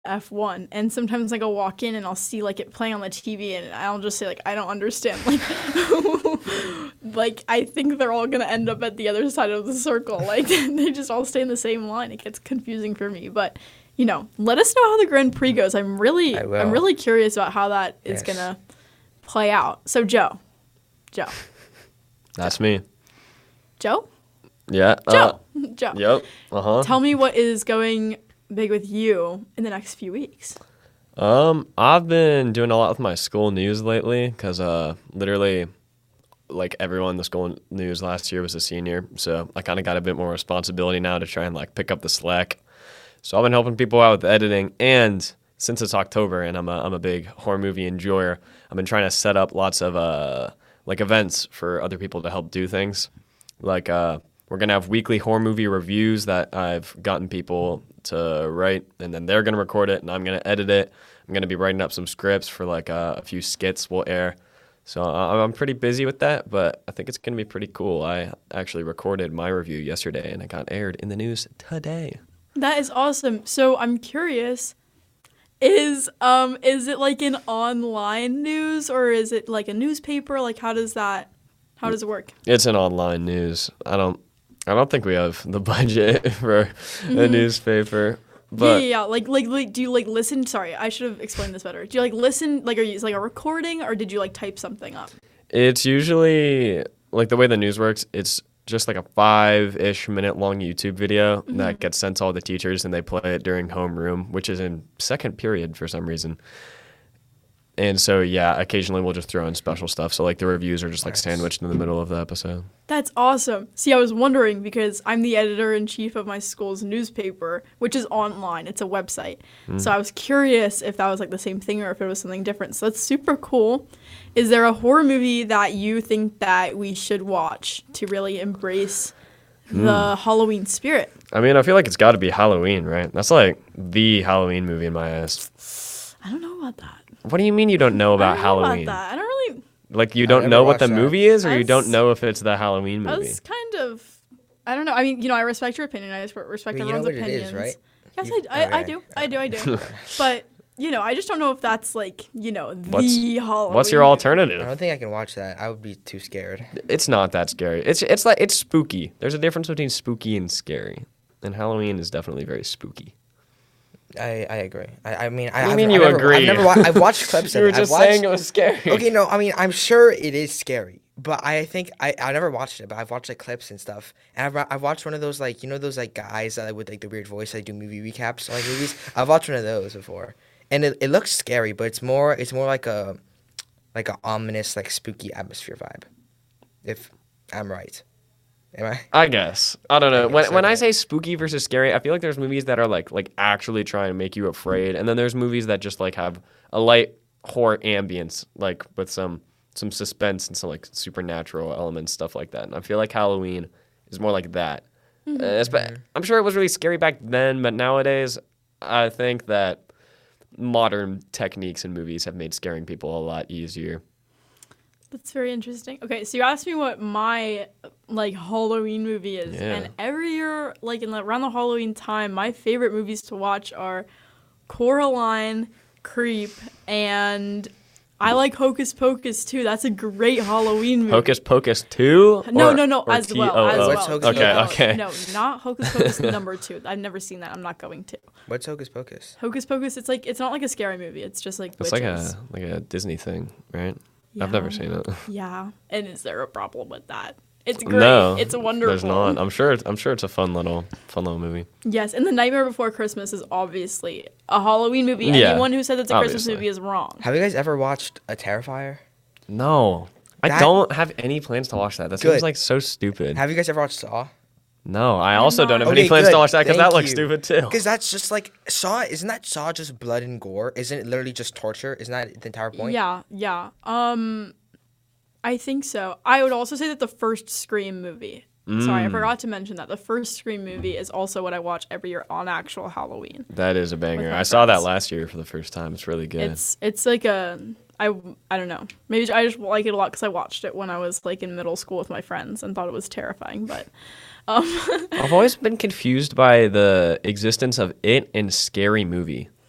F1, and sometimes like I'll walk in and I'll see like it playing on the TV, and I'll just say like I don't understand, like like I think they're all gonna end up at the other side of the circle, like they just all stay in the same line. It gets confusing for me, but let us know how the Grand Prix goes. I'm really curious about how that is gonna play out. So Joe, that's me. Joe, yeah, Joe. Yep. Tell me what is going big with you in the next few weeks. I've been doing a lot with my school news lately because literally like everyone in the school news last year was a senior, so I kind of got a bit more responsibility now to try and like pick up the slack. So I've been helping people out with editing, and since it's October and I'm a big horror movie enjoyer, I've been trying to set up lots of like events for other people to help do things. Like we're gonna have weekly horror movie reviews that I've gotten people to write, and then they're gonna record it, and I'm gonna edit it. I'm gonna be writing up some scripts for like a few skits we'll air. So I'm pretty busy with that, but I think it's gonna be pretty cool. I actually recorded my review yesterday, and it got aired in the news today. That is awesome. So I'm curious, is it like an online news, or is it like a newspaper? Like how does it work? It's an online news. I don't think we have the budget for a newspaper. But Yeah. Like, do you like listen? Sorry, I should have explained this better. Do you like listen? Like, are you like a recording, or did you like type something up? it's usually like the way the news works. It's just like a 5-ish minute long YouTube video that gets sent to all the teachers, and they play it during homeroom, which is in second period for some reason. And so, yeah, occasionally we'll just throw in special stuff. So, like, the reviews are just, like, sandwiched in the middle of the episode. That's awesome. See, I was wondering because I'm the editor-in-chief of my school's newspaper, which is online. It's a website. So I was curious if that was, like, the same thing or if it was something different. So that's super cool. Is there a horror movie that you think that we should watch to really embrace the Halloween spirit? I mean, I feel like it's got to be Halloween, right? That's, like, the Halloween movie in my eyes. I don't know about that. What do you mean you don't know about Halloween? I don't really. Like, you don't know what the movie is, or you don't know if it's the Halloween movie? That's kind of. I don't know. I mean, I respect your opinion. I respect everyone's opinions. You know what it is, right? Yes, I do. But I just don't know if that's like the Halloween. What's your alternative? I don't think I can watch that. I would be too scared. It's not that scary. It's like it's spooky. There's a difference between spooky and scary, and Halloween is definitely very spooky. I agree. I mean, you agree? I've watched clips of it. You were just saying it was scary. Okay, no, I mean, I'm sure it is scary, but I think I never watched it, but I've watched like clips and stuff, and I've watched one of those like those like guys that with like the weird voice that do movie recaps on like movies. I've watched one of those before, and it looks scary, but it's more like a ominous like spooky atmosphere vibe. If I'm right. Am I? I guess. I don't know. When I okay. say spooky versus scary, I feel like there's movies that are like actually trying to make you afraid, and then there's movies that just like have a light horror ambience, like with some suspense and some like supernatural elements, stuff like that. And I feel like Halloween is more like that. I'm sure it was really scary back then, but nowadays I think that modern techniques in movies have made scaring people a lot easier. That's very interesting. Okay, so you asked me what my like Halloween movie is, and every year, like around the Halloween time, my favorite movies to watch are Coraline, Creep, and I like Hocus Pocus too. That's a great Halloween movie. Hocus Pocus 2? No, or as well. What's Hocus Pocus? Okay. No, not Hocus Pocus number 2. I've never seen that. I'm not going to. What's Hocus Pocus? Hocus Pocus, it's not like a scary movie. It's just like It's witches. like a Disney thing, right? Yeah. I've never seen it. Yeah. And is there a problem with that? It's great. No, it's wonderful. There's not. I'm sure it's a fun little movie. Yes, and The Nightmare Before Christmas is obviously a Halloween movie. Yeah, Anyone who says it's a Christmas obviously. movie is wrong. Have you guys ever watched A Terrifier? No. I don't have any plans to watch that. That seems like so stupid. Have you guys ever watched Saw? No, I also don't have Okay, any plans good. to watch that because that Thank looks you. stupid too. Because that's just like Saw. Isn't that Saw just blood and gore? Isn't it literally just torture? Isn't that the entire point? Yeah. I think so. I would also say that the first Scream movie. Sorry, I forgot to mention that. The first Scream movie is also what I watch every year on actual Halloween. That is a banger. my I saw that friends. last year for the first time. It's really good. It's like I don't know. Maybe I just like it a lot because I watched it when I was like in middle school with my friends and thought it was terrifying. But I've always been confused by the existence of it and Scary Movie.